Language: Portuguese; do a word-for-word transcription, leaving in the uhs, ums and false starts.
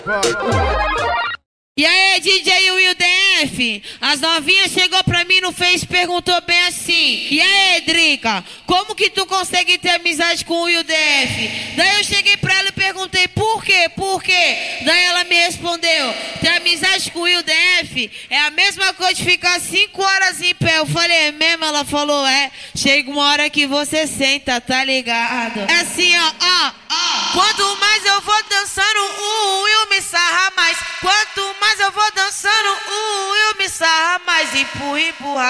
E aí, D J Will D F, as novinhas chegou pra mim no Face e perguntou bem assim: e aí, Drica, como que tu consegue ter amizade com o Will D F? Daí eu cheguei pra ela e perguntei: por quê? Por quê? Daí ela me respondeu: ter amizade com o Will D F é a mesma coisa de ficar cinco horas em pé. Eu falei: é mesmo? Ela falou: é. Chega uma hora que você senta, tá ligado? É assim, ó, ó, ó. Quanto mais eu vou dançando, o Will me sarra mais. Quanto mais eu vou dançando, o Will me sarra mais. Empurra, empurra.